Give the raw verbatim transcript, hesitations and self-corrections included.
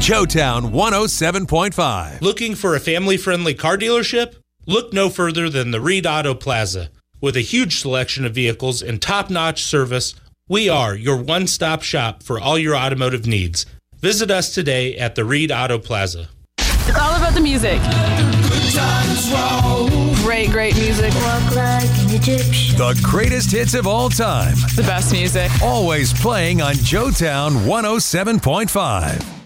Joetown one oh seven point five. Looking for a family-friendly car dealership? Look no further than the Reed Auto Plaza. With a huge selection of vehicles and top-notch service, we are your one-stop shop for all your automotive needs. Visit us today at the Reed Auto Plaza. It's all about the music. Great, great music. Walk like an Egyptian. The greatest hits of all time. The best music. Always playing on Joetown one oh seven point five.